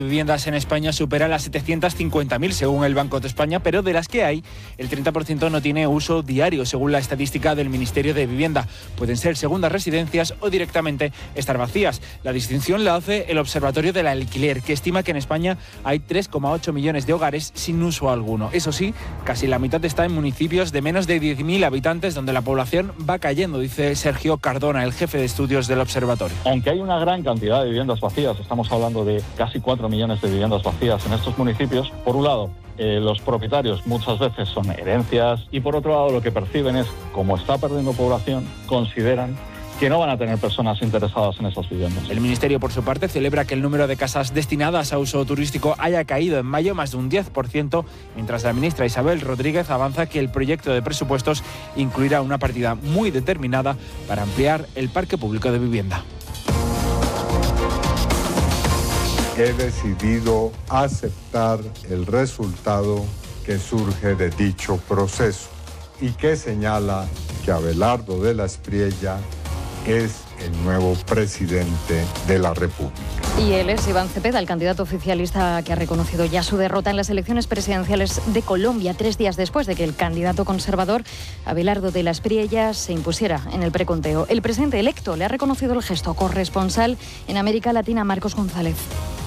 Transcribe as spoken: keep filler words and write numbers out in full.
Viviendas en España supera las setecientas cincuenta mil según el Banco de España, pero de las que hay, el treinta por ciento no tiene uso diario, según la estadística del Ministerio de Vivienda. Pueden ser segundas residencias o directamente estar vacías. La distinción la hace el Observatorio del Alquiler, que estima que en España hay tres coma ocho millones de hogares sin uso alguno. Eso sí, casi la mitad está en municipios de menos de diez mil habitantes, donde la población va cayendo, dice Sergio Cardona, el jefe de estudios del Observatorio. Aunque hay una gran cantidad de viviendas vacías, estamos hablando de casi cuatro millones de viviendas vacías en estos municipios. Por un lado, eh, los propietarios muchas veces son herencias y por otro lado lo que perciben es, como está perdiendo población, consideran que no van a tener personas interesadas en esas viviendas. El Ministerio, por su parte, celebra que el número de casas destinadas a uso turístico haya caído en mayo más de un diez por ciento, mientras la ministra Isabel Rodríguez avanza que el proyecto de presupuestos incluirá una partida muy determinada para ampliar el parque público de vivienda. He decidido aceptar el resultado que surge de dicho proceso y que señala que Abelardo de la Espriella es el nuevo presidente de la República. Y él es Iván Cepeda, el candidato oficialista que ha reconocido ya su derrota en las elecciones presidenciales de Colombia, tres días después de que el candidato conservador Abelardo de la Espriella se impusiera en el preconteo. El presidente electo le ha reconocido el gesto. Corresponsal en América Latina, Marcos González.